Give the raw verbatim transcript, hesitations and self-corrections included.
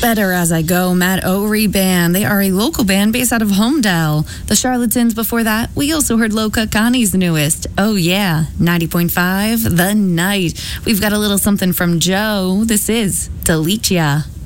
Better As I Go, Matt O'Ree Band. They are a local band based out of Homedale. The Charlatans before that. We also heard Loca Connie's newest. Oh yeah, ninety point five, The Night. We've got a little something from Joe. This is Delicia.